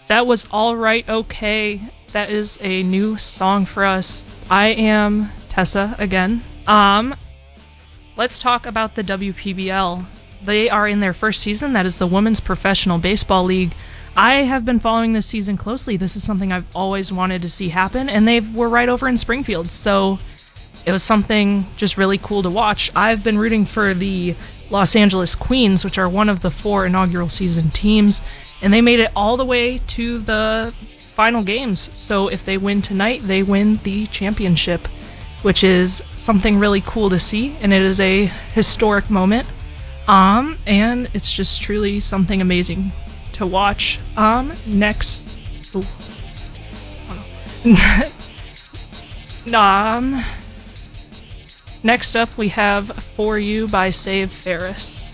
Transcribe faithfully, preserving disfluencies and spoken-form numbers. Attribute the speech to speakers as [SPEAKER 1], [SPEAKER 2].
[SPEAKER 1] That was All Right Okay. That is a new song for us. I am Tessa again. Um, let's talk about the W P B L. They are in their first season. That is the Women's Professional Baseball League. I have been following this season closely. This is something I've always wanted to see happen, and they were right over in Springfield, so it was something just really cool to watch. I've been rooting for the Los Angeles Queens, which are one of the four inaugural season teams, and they made it all the way to the final games. So if they win tonight, they win the championship, which is something really cool to see, and it is a historic moment. Um, and it's just truly something amazing to watch. Um, next, ooh, um, next up we have For You by Save Ferris.